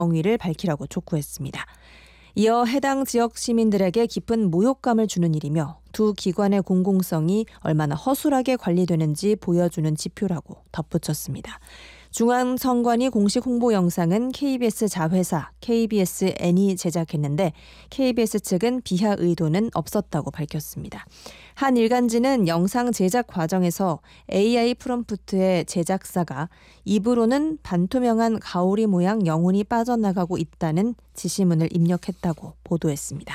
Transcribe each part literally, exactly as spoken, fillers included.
정의를 밝히라고 촉구했습니다. 이어 해당 지역 시민들에게 깊은 모욕감을 주는 일이며 두 기관의 공공성이 얼마나 허술하게 관리되는지 보여주는 지표라고 덧붙였습니다. 중앙선관위 공식 홍보 영상은 케이비에스 자회사 케이비에스엔이 제작했는데 케이비에스 측은 비하 의도는 없었다고 밝혔습니다. 한 일간지는 영상 제작 과정에서 에이아이 프롬프트의 제작사가 입으로는 반투명한 가오리 모양 영혼이 빠져나가고 있다는 지시문을 입력했다고 보도했습니다.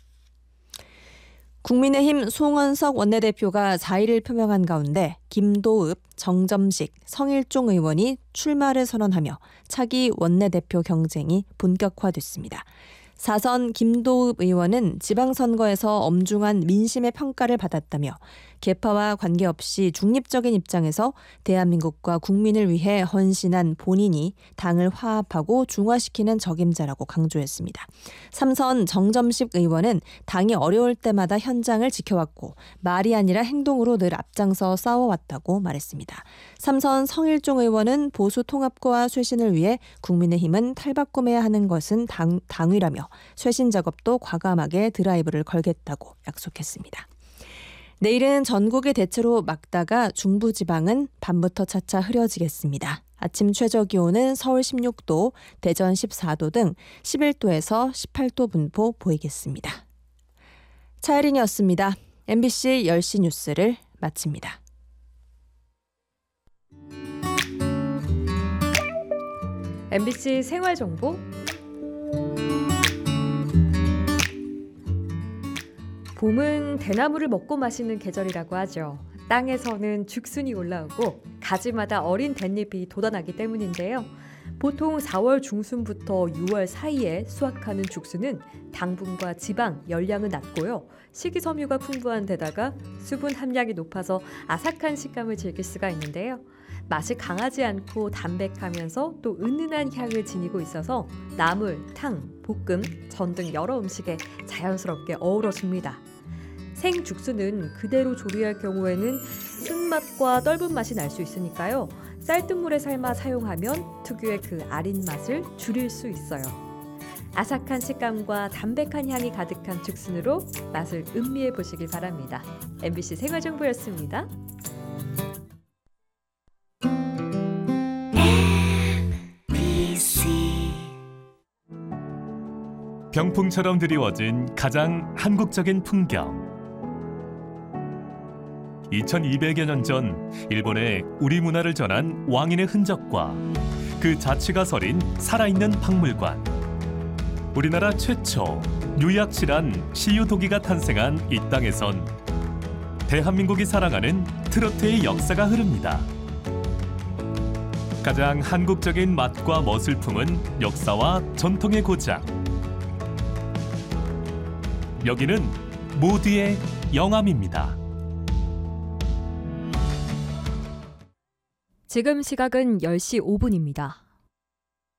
국민의힘 송원석 원내대표가 사의를 표명한 가운데 김도읍, 정점식, 성일종 의원이 출마를 선언하며 차기 원내대표 경쟁이 본격화됐습니다. 사선 김도읍 의원은 지방선거에서 엄중한 민심의 평가를 받았다며 계파와 관계없이 중립적인 입장에서 대한민국과 국민을 위해 헌신한 본인이 당을 화합하고 중화시키는 적임자라고 강조했습니다. 삼선 정점식 의원은 당이 어려울 때마다 현장을 지켜왔고 말이 아니라 행동으로 늘 앞장서 싸워왔다고 말했습니다. 삼선 성일종 의원은 보수 통합과 쇄신을 위해 국민의힘은 탈바꿈해야 하는 것은 당, 당위라며 쇄신 작업도 과감하게 드라이브를 걸겠다고 약속했습니다. 내일은 전국이 대체로 맑다가 중부지방은 밤부터 차차 흐려지겠습니다. 아침 최저기온은 서울 십육 도, 대전 십사 도 등 십일 도에서 십팔 도 분포 보이겠습니다. 차혜린이었습니다. 엠비씨 열 시 뉴스를 마칩니다. 엠비씨 생활정보 봄은 대나무를 먹고 마시는 계절이라고 하죠. 땅에서는 죽순이 올라오고 가지마다 어린 댄잎이 돋아나기 때문인데요. 보통 사월 중순부터 유월 사이에 수확하는 죽순은 당분과 지방, 열량은 낮고요. 식이섬유가 풍부한 데다가 수분 함량이 높아서 아삭한 식감을 즐길 수가 있는데요. 맛이 강하지 않고 담백하면서 또 은은한 향을 지니고 있어서 나물, 탕, 볶음, 전 등 여러 음식에 자연스럽게 어우러집니다. 생죽순은 그대로 조리할 경우에는 쓴맛과 떫은 맛이 날 수 있으니까요. 쌀뜨물에 삶아 사용하면 특유의 그 아린 맛을 줄일 수 있어요. 아삭한 식감과 담백한 향이 가득한 죽순으로 맛을 음미해 보시길 바랍니다. 엠비씨 생활정보였습니다. 병풍처럼 드리워진 가장 한국적인 풍경. 이천이백여 년 전 일본에 우리 문화를 전한 왕인의 흔적과 그 자취가 서린 살아있는 박물관. 우리나라 최초 유약실한 시유도기가 탄생한 이 땅에선 대한민국이 사랑하는 트로트의 역사가 흐릅니다. 가장 한국적인 맛과 멋을 품은 역사와 전통의 고장. 여기는 모두의 영암입니다. 지금 시각은 열 시 오 분입니다.